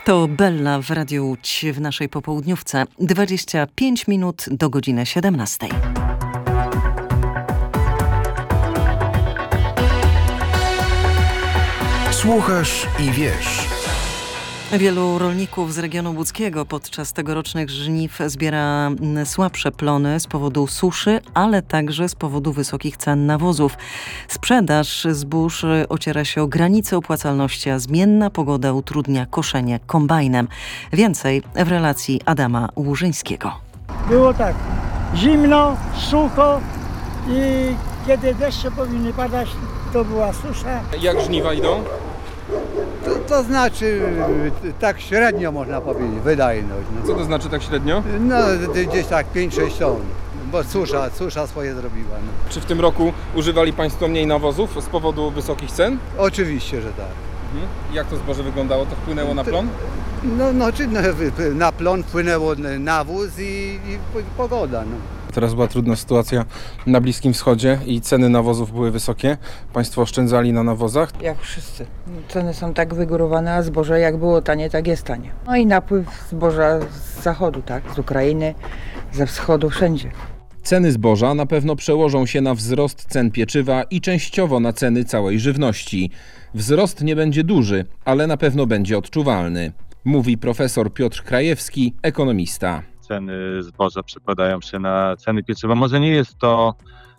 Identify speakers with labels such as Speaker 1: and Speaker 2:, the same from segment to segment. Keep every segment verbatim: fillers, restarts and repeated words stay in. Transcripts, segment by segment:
Speaker 1: To Bella w Radiu Łódź w naszej popołudniówce. dwadzieścia pięć minut do godziny siedemnastej.
Speaker 2: Słuchasz i wiesz.
Speaker 1: Wielu rolników z regionu łódzkiego podczas tegorocznych żniw zbiera słabsze plony z powodu suszy, ale także z powodu wysokich cen nawozów. Sprzedaż zbóż ociera się o granicę opłacalności, a zmienna pogoda utrudnia koszenie kombajnem. Więcej w relacji Adama Łużyńskiego.
Speaker 3: Było tak, zimno, sucho i kiedy deszcze powinny padać, to była susza.
Speaker 4: Jak żniwa idą?
Speaker 5: To, to znaczy tak średnio można powiedzieć, wydajność. No.
Speaker 4: Co to znaczy tak średnio?
Speaker 5: No gdzieś tak pięć sześć ton, bo susza, susza swoje zrobiła. No.
Speaker 4: Czy w tym roku używali Państwo mniej nawozów z powodu wysokich cen?
Speaker 5: Oczywiście, że tak.
Speaker 4: Mhm. Jak to zboże wyglądało? To wpłynęło na plon?
Speaker 5: No, no czy na, na plon wpłynęło nawóz i, i pogoda. No.
Speaker 4: Teraz była trudna sytuacja na Bliskim Wschodzie i ceny nawozów były wysokie. Państwo oszczędzali na nawozach?
Speaker 6: Jak wszyscy. Ceny są tak wygórowane, a zboże jak było tanie, tak jest tanie. No i napływ zboża z zachodu, tak, z Ukrainy, ze wschodu, wszędzie.
Speaker 7: Ceny zboża na pewno przełożą się na wzrost cen pieczywa i częściowo na ceny całej żywności. Wzrost nie będzie duży, ale na pewno będzie odczuwalny, mówi profesor Piotr Krajewski, ekonomista.
Speaker 8: Ceny zboża przekładają się na ceny pieczywa. Może nie jest to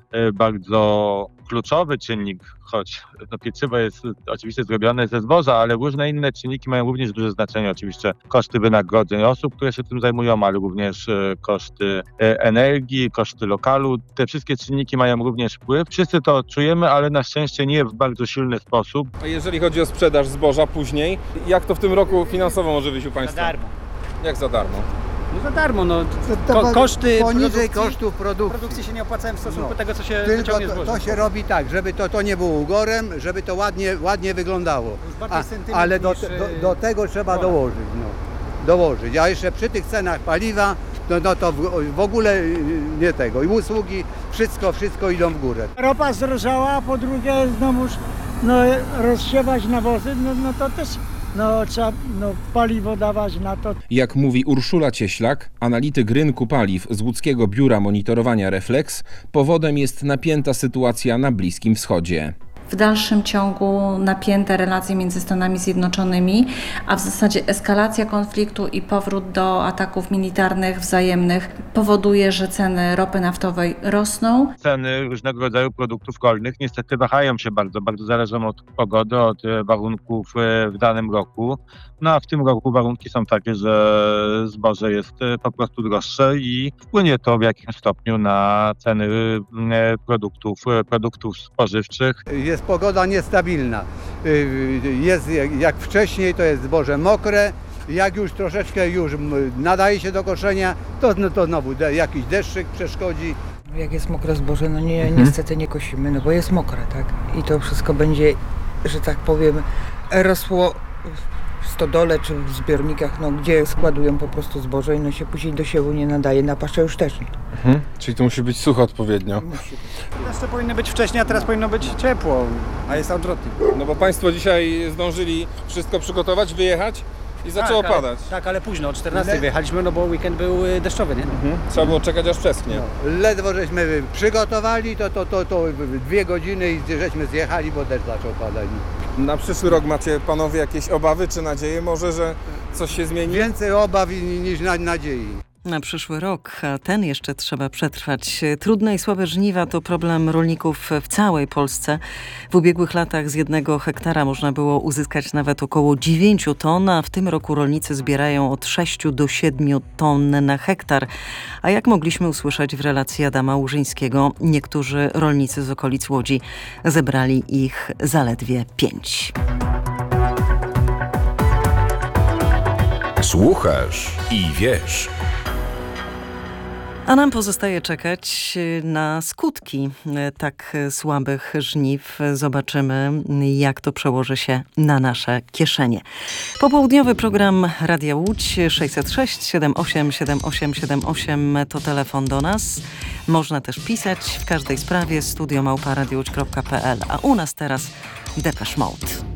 Speaker 8: bardzo kluczowy czynnik, choć to pieczywo jest oczywiście zrobione ze zboża, ale różne inne czynniki mają również duże znaczenie. Oczywiście koszty wynagrodzeń osób, które się tym zajmują, ale również koszty energii, koszty lokalu. Te wszystkie czynniki mają również wpływ. Wszyscy to czujemy, ale na szczęście nie w bardzo silny sposób.
Speaker 4: A jeżeli chodzi o sprzedaż zboża później, jak to w tym roku finansowo może wyjść u Państwa?
Speaker 9: Za darmo.
Speaker 4: Jak za darmo?
Speaker 9: No za darmo, no.
Speaker 5: To, to
Speaker 9: Ko- koszty
Speaker 5: poniżej
Speaker 9: produkcji,
Speaker 5: kosztów produkcji.
Speaker 9: produkcji się nie opłacają w stosunku
Speaker 5: No.
Speaker 9: do tego, co się
Speaker 5: Tylko
Speaker 9: wyciągnie
Speaker 5: to,
Speaker 9: zboże.
Speaker 5: to się robi tak, żeby to, to nie było ugorem, żeby to ładnie, ładnie wyglądało.
Speaker 9: bardziej
Speaker 5: A,
Speaker 9: sentyment
Speaker 5: ale do,
Speaker 9: niż,
Speaker 5: do, do tego trzeba
Speaker 9: wola.
Speaker 5: dołożyć. No. Dołożyć. A jeszcze przy tych cenach paliwa, no, no to w, w ogóle nie tego. I usługi, wszystko, wszystko idą w górę.
Speaker 3: Ropa zdrożała, a po drugie znowuż no, rozsiewać nawozy, no, no to też no, trzeba no, paliwo dawać na to.
Speaker 7: Jak mówi Urszula Cieślak, analityk rynku paliw z łódzkiego biura monitorowania Reflex, powodem jest napięta sytuacja na Bliskim Wschodzie.
Speaker 10: W dalszym ciągu napięte relacje między Stanami Zjednoczonymi, a w zasadzie eskalacja konfliktu i powrót do ataków militarnych wzajemnych powoduje, że ceny ropy naftowej rosną.
Speaker 8: Ceny różnego rodzaju produktów rolnych niestety wahają się bardzo, bardzo zależą od pogody, od warunków w danym roku. No a w tym roku warunki są takie, że zboże jest po prostu droższe i wpłynie to w jakimś stopniu na ceny produktów, produktów spożywczych.
Speaker 5: Jest pogoda niestabilna. Jest jak wcześniej, to jest zboże mokre. Jak już troszeczkę już nadaje się do koszenia, to, no, to znowu de, jakiś deszczyk przeszkodzi.
Speaker 6: Jak jest mokre zboże, no nie, mhm. niestety nie kosimy, no bo jest mokre, tak? I to wszystko będzie, że tak powiem, rosło w stodole czy w zbiornikach, no gdzie składują po prostu zboże i no się później do siewu nie nadaje, na paszę już też nie.
Speaker 4: Mhm. Czyli to musi być sucho odpowiednio.
Speaker 6: Musi.
Speaker 9: Jeszcze powinno być wcześniej, a teraz powinno być ciepło, a jest odwrotnie.
Speaker 4: No bo Państwo dzisiaj zdążyli wszystko przygotować, wyjechać i zaczęło
Speaker 9: tak,
Speaker 4: padać.
Speaker 9: Ale, tak, ale późno, o czternastej wyjechaliśmy, no bo weekend był deszczowy, nie?
Speaker 4: Mhm. Trzeba było czekać aż przeschnie.
Speaker 5: No, ledwo żeśmy przygotowali, to, to, to, to dwie godziny i żeśmy zjechali, bo deszcz zaczął padać.
Speaker 4: Na przyszły rok macie panowie jakieś obawy czy nadzieje może, że coś się zmieni?
Speaker 5: Więcej obaw niż nadziei.
Speaker 1: Na przyszły rok, a ten jeszcze trzeba przetrwać. Trudne i słabe żniwa to problem rolników w całej Polsce. W ubiegłych latach z jednego hektara można było uzyskać nawet około dziewięć ton, a w tym roku rolnicy zbierają od sześć do siedmiu ton na hektar. A jak mogliśmy usłyszeć w relacji Adama Łużyńskiego, niektórzy rolnicy z okolic Łodzi zebrali ich zaledwie pięć.
Speaker 2: Słuchasz i wiesz.
Speaker 1: A nam pozostaje czekać na skutki tak słabych żniw. Zobaczymy, jak to przełoży się na nasze kieszenie. Popołudniowy program Radia Łódź sześćset sześć siedem osiem siedem osiem siedem osiem to telefon do nas. Można też pisać w każdej sprawie studio małpa radio łódź kropka p l. A u nas teraz Depeche Mode.